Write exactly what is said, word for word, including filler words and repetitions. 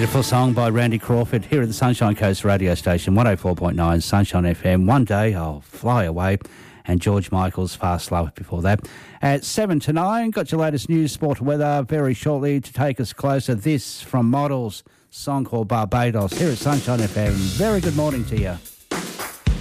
Beautiful song by Randy Crawford here at the Sunshine Coast radio station, one oh four point nine Sunshine F M. One Day I'll Fly Away, and George Michael's Fast Love before that. At seven to nine, got your latest news, sport, weather very shortly to take us closer. This from Models, song called Barbados here at Sunshine F M. Very good morning to you.